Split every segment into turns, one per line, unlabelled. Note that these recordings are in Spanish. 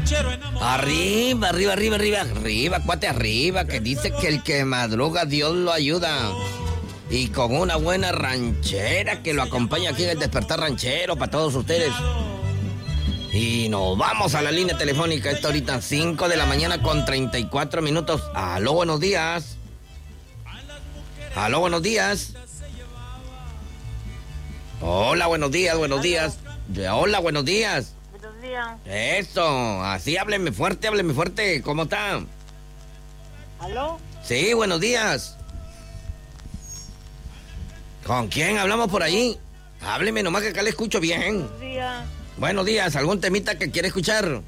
Arriba, arriba, arriba, arriba, arriba, cuate, arriba, que dice que el que madruga Dios lo ayuda. Y con una buena ranchera que lo acompaña aquí en el Despertar Ranchero para todos ustedes. Y nos vamos a la línea telefónica. Esta ahorita 5 de la mañana con 34 minutos. Aló, buenos días. Aló, buenos días. Hola, buenos días, buenos días. Hola, buenos días.
Buenos días.
Eso, así hábleme fuerte. ¿Cómo está?
¿Aló?
Sí, buenos días. ¿Con quién hablamos por ahí? Hábleme nomás que acá le escucho bien.
Buenos días.
Buenos días, ¿algún temita que quiere escuchar?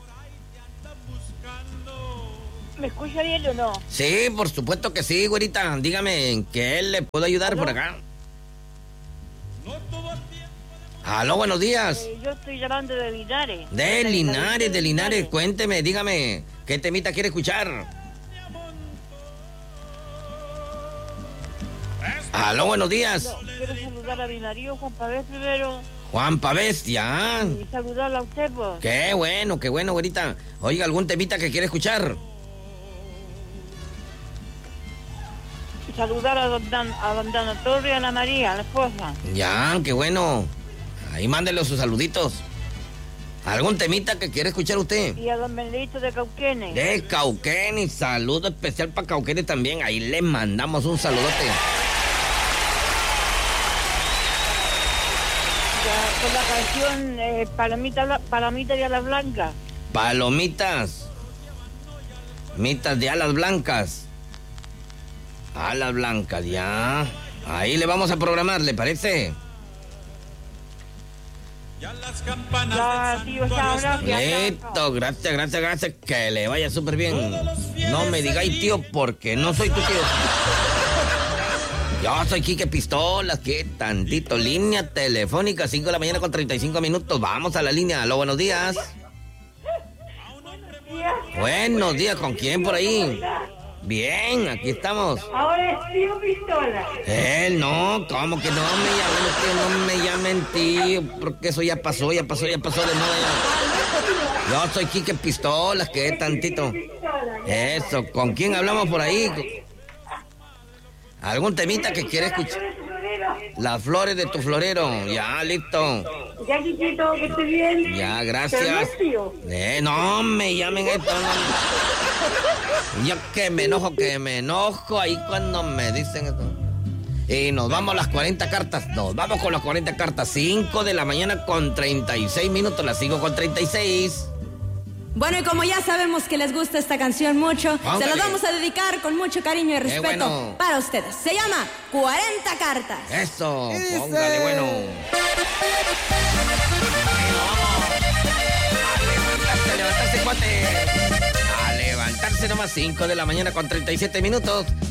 ¿Me escucha bien o no?
Sí, por supuesto que sí, güerita. Dígame, ¿en qué le puedo ayudar por acá? Aló, buenos días.
Yo estoy llamando de Linares.
De Linares. Cuénteme, dígame, ¿qué temita quiere escuchar? Aló, buenos días.
No, quiero saludar a mi marido, Juan Pavés, primero.
Juan Pavés, ya.
Y saludarla a usted, pues.
Qué bueno, güerita. Oiga, ¿algún temita que quiere escuchar?
Y saludar a don Dana Torre y a Ana María, la esposa.
Ya, qué bueno. Ahí mándele sus saluditos. ¿Algún temita que quiere escuchar usted?
Y a don Benedito de Cauquenes.
De Cauquenes, saludo especial para Cauquenes también. Ahí le mandamos un saludote.
Ya, con la canción Palomita de Alas Blancas.
Palomitas. Mitas de alas blancas. Alas blancas, ya. Ahí le vamos a programar, ¿le parece?
Ya, tío,
Listo, gracias. Que le vaya súper bien. No me digáis tío porque no soy tu tío. Yo soy Quique Pistolas, que tantito. Línea telefónica, 5 de la mañana con 35 minutos. Vamos a la línea. Aló, buenos días. Buenos días, ¿con quién por ahí? Bien, aquí estamos.
Ahora es tío Pistola.
No, ¿cómo que no me llamen tío? No me llamen tío, porque eso ya pasó de moda ya. Yo soy Quique Pistolas, que tantito. Eso, ¿con quién hablamos por ahí? ¿Algún temita que quiere escuchar? Las flores de tu florero, ya, listo.
Ya, Quiquito, que esté bien.
Ya, gracias.
Pero no es tío.
No me llamen esto, no. Yo que me enojo ahí cuando me dicen esto. Y nos vamos a las 40 cartas. Nos vamos con las 40 cartas. 5 de la mañana con 36 minutos. Las sigo con 36.
Bueno, y como ya sabemos que les gusta esta canción mucho,
Póngale.
se la vamos a dedicar con mucho cariño y respeto
bueno.
para ustedes. Se llama 40 cartas.
Eso, póngale bueno. A levantarse, cuate. A levantarse nomás, 5 de la mañana con 37 minutos.